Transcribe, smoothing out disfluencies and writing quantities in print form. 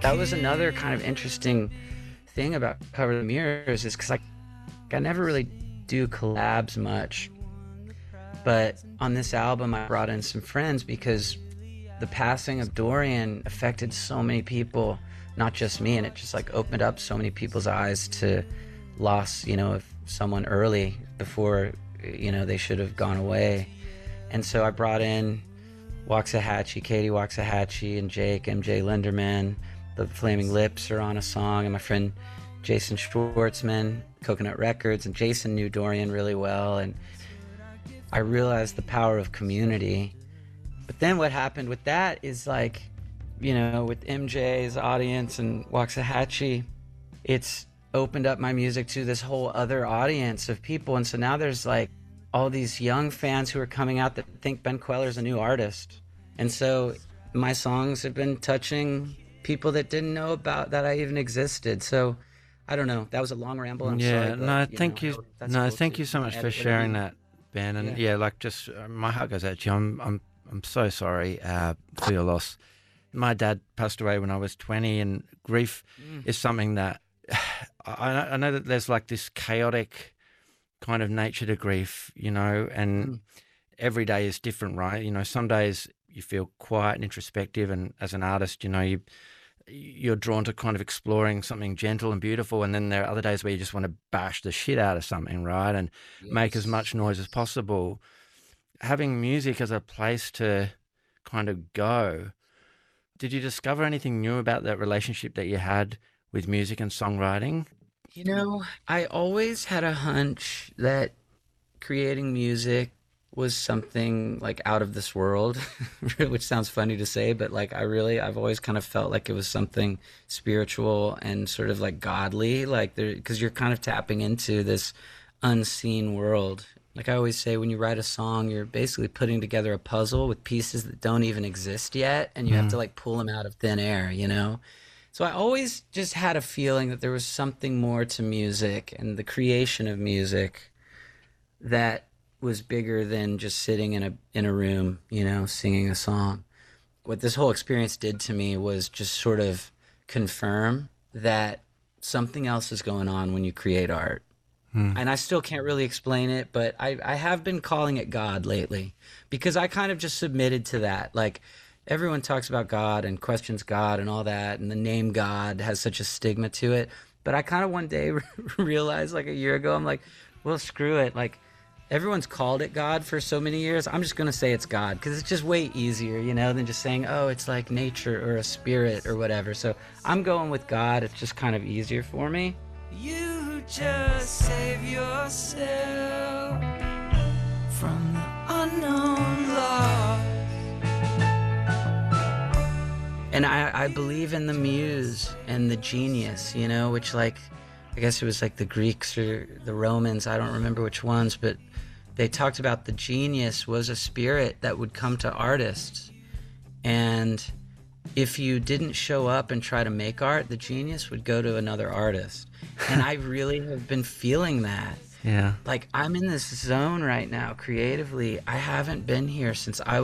That was another kind of interesting thing about Cover the Mirrors, is because I never really do collabs much. But on this album, I brought in some friends because the passing of Dorian affected so many people, not just me, and it just like opened up so many people's eyes to loss, of someone early before, they should have gone away. And so I brought in Waxahachie, Katie Waxahachie, and Jake, MJ Linderman. The Flaming Lips are on a song, and my friend Jason Schwartzman, Coconut Records, and Jason knew Dorian really well, and I realized the power of community. But then what happened with that is with MJ's audience and Waxahachie, it's opened up my music to this whole other audience of people. And so now there's all these young fans who are coming out that think Ben Queller's a new artist. And so my songs have been touching people that didn't know about that I even existed. So I don't know. That was a long ramble. I'm sorry. Thank you. Thank you so much for sharing that, Ben. And my heart goes out to you. I'm so sorry for your loss. My dad passed away when I was 20, and grief is something that I know that there's this chaotic kind of nature to grief, and every day is different, right? Some days you feel quiet and introspective, and as an artist, you're drawn to kind of exploring something gentle and beautiful, and then there are other days where you just want to bash the shit out of something, right? And make as much noise as possible. Having music as a place to kind of go, did you discover anything new about that relationship that you had with music and songwriting? I always had a hunch that creating music was something out of this world, which sounds funny to say, but I've always kind of felt like it was something spiritual and sort of godly, because you're kind of tapping into this unseen world. I always say, when you write a song, you're basically putting together a puzzle with pieces that don't even exist yet, and you have to pull them out of thin air, So I always just had a feeling that there was something more to music and the creation of music that was bigger than just sitting in a room, singing a song. What this whole experience did to me was just sort of confirm that something else is going on when you create art. And I still can't really explain it, but I have been calling it God lately, because I kind of just submitted to that. Everyone talks about God and questions God and all that, and the name God has such a stigma to it. But I kind of one day realized a year ago, I'm like, well, screw it. Everyone's called it God for so many years. I'm just going to say it's God, because it's just way easier, than just saying, oh, it's like nature or a spirit or whatever. So I'm going with God. It's just kind of easier for me. You just save yourself from the unknown loss. And I believe in the muse and the genius, which I guess it was the Greeks or the Romans, I don't remember which ones, but they talked about the genius was a spirit that would come to artists. And if you didn't show up and try to make art, the genius would go to another artist. And I really have been feeling that. Yeah. I'm in this zone right now creatively. I haven't been here since I